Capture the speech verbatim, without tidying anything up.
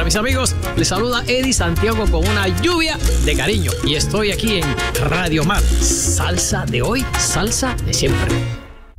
mis amigos, les saluda Eddie Santiago con una lluvia de cariño. Y estoy aquí en Radio Mar. Salsa de hoy, salsa de siempre.